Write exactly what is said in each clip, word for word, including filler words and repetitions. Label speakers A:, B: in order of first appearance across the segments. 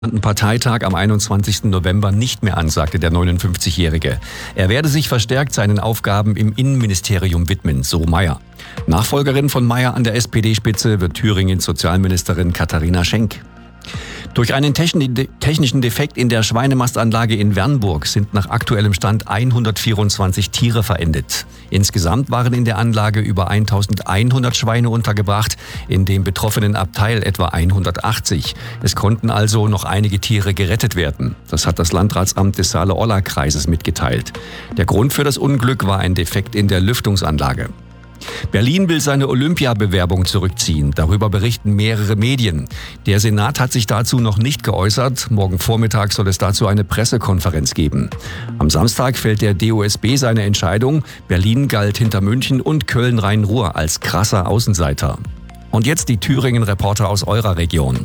A: Parteitag am einundzwanzigsten November nicht mehr an, sagte der neunundfünfzigjährige. Er werde sich verstärkt seinen Aufgaben im Innenministerium widmen, so Mayer. Nachfolgerin von Mayer an der S P D-Spitze wird Thüringens Sozialministerin Katharina Schenk. Durch einen technischen Defekt in der Schweinemastanlage in Wernburg sind nach aktuellem Stand hundertvierundzwanzig Tiere verendet. Insgesamt waren in der Anlage über eintausendeinhundert Schweine untergebracht, in dem betroffenen Abteil etwa hundertachtzig. Es konnten also noch einige Tiere gerettet werden. Das hat das Landratsamt des Saale-Orla-Kreises mitgeteilt. Der Grund für das Unglück war ein Defekt in der Lüftungsanlage. Berlin will seine Olympiabewerbung zurückziehen. Darüber berichten mehrere Medien. Der Senat hat sich dazu noch nicht geäußert. Morgen Vormittag soll es dazu eine Pressekonferenz geben. Am Samstag fällt der D O S B seine Entscheidung. Berlin galt hinter München und Köln-Rhein-Ruhr als krasser Außenseiter. Und jetzt die Thüringen-Reporter aus eurer Region.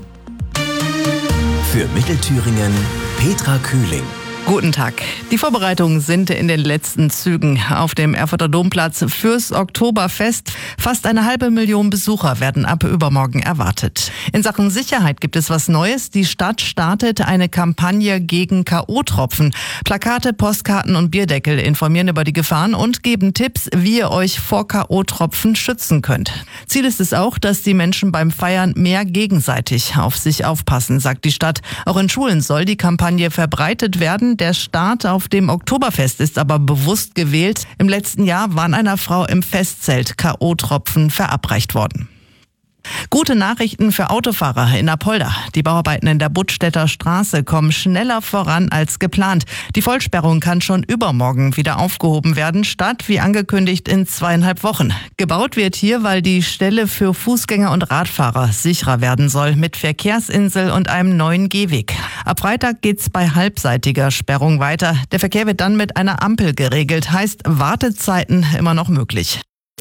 B: Für Mittelthüringen Petra Kühling.
C: Guten Tag. Die Vorbereitungen sind in den letzten Zügen auf dem Erfurter Domplatz fürs Oktoberfest. Fast eine halbe Million Besucher werden ab übermorgen erwartet. In Sachen Sicherheit gibt es was Neues. Die Stadt startet eine Kampagne gegen K O-Tropfen. Plakate, Postkarten und Bierdeckel informieren über die Gefahren und geben Tipps, wie ihr euch vor K O-Tropfen schützen könnt. Ziel ist es auch, dass die Menschen beim Feiern mehr gegenseitig auf sich aufpassen, sagt die Stadt. Auch in Schulen soll die Kampagne verbreitet werden. Der Start auf dem Oktoberfest ist aber bewusst gewählt. Im letzten Jahr waren einer Frau im Festzelt K O-Tropfen verabreicht worden. Gute Nachrichten für Autofahrer in Apolda. Die Bauarbeiten in der Buttstädter Straße kommen schneller voran als geplant. Die Vollsperrung kann schon übermorgen wieder aufgehoben werden, statt wie angekündigt in zweieinhalb Wochen. Gebaut wird hier, weil die Stelle für Fußgänger und Radfahrer sicherer werden soll, mit Verkehrsinsel und einem neuen Gehweg. Ab Freitag geht's bei halbseitiger Sperrung weiter. Der Verkehr wird dann mit einer Ampel geregelt, heißt Wartezeiten immer noch möglich.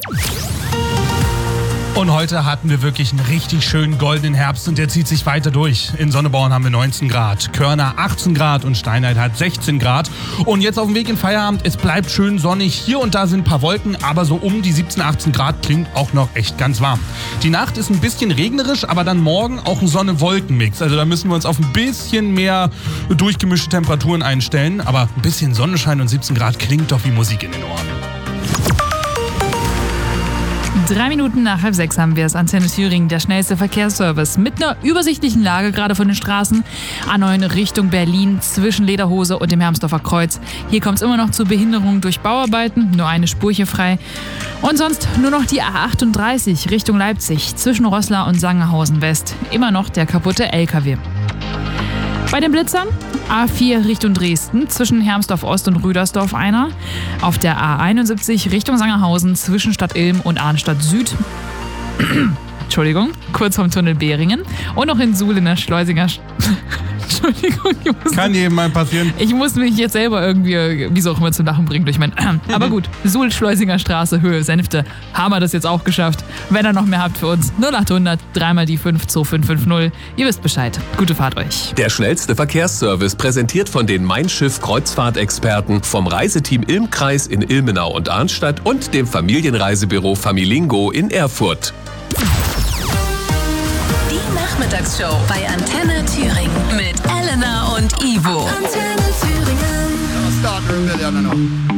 D: Und heute hatten wir wirklich einen richtig schönen goldenen Herbst und der zieht sich weiter durch. In Sonneborn haben wir neunzehn Grad, Körner achtzehn Grad und Steinheit hat sechzehn Grad. Und jetzt auf dem Weg in Feierabend, es bleibt schön sonnig. Hier und da sind ein paar Wolken, aber so um die siebzehn, achtzehn Grad klingt auch noch echt ganz warm. Die Nacht ist ein bisschen regnerisch, aber dann morgen auch ein Sonne-Wolken-Mix. Also da müssen wir uns auf ein bisschen mehr durchgemischte Temperaturen einstellen. Aber ein bisschen Sonnenschein und siebzehn Grad klingt doch wie Musik in den Ohren.
E: Drei Minuten nach halb sechs haben wir es. Antenne Thüringen, der schnellste Verkehrsservice. Mit einer übersichtlichen Lage gerade von den Straßen. A neun Richtung Berlin zwischen Lederhose und dem Hermsdorfer Kreuz. Hier kommt es immer noch zu Behinderungen durch Bauarbeiten. Nur eine Spur hier frei. Und sonst nur noch die A achtunddreißig Richtung Leipzig zwischen Roßla und Sangerhausen West. Immer noch der kaputte L K W. Bei den Blitzern A vier Richtung Dresden zwischen Hermsdorf Ost und Rüdersdorf einer. Auf der A einundsiebzig Richtung Sangerhausen zwischen Stadt Ilm und Arnstadt Süd. Entschuldigung, kurz vom Tunnel Behringen. Und noch in Suhl in der Schleusinger... Entschuldigung. Ich muss
D: Kann jedem mal passieren.
E: Ich muss mich jetzt selber irgendwie, wie so auch immer, zum Lachen bringen durch mein... Aber gut, Suhl, Schleusinger Straße, Höhe, Senfte. Haben wir das jetzt auch geschafft. Wenn ihr noch mehr habt für uns, null achthundert, dreimal die fünf zwei fünf fünf null. Ihr wisst Bescheid. Gute Fahrt euch.
B: Der schnellste Verkehrsservice präsentiert von den Mein Schiff Kreuzfahrtexperten vom Reiseteam Ilm-Kreis in Ilmenau und Arnstadt und dem Familienreisebüro Familingo in Erfurt.
F: Die Nachmittagsshow bei Antenne Thüringen mit Elena und Ivo. Antenne Thüringen.